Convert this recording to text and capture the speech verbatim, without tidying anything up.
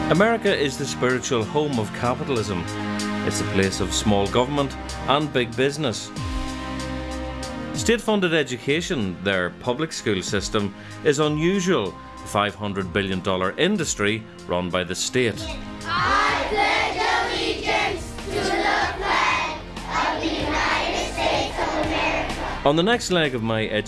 America is the spiritual home of capitalism. It's a place of small government and big business. State-funded education, their public school system, is unusual, a five hundred billion dollar industry run by the state. I pledge allegiance to the flag of the United States of America. On the next leg of my education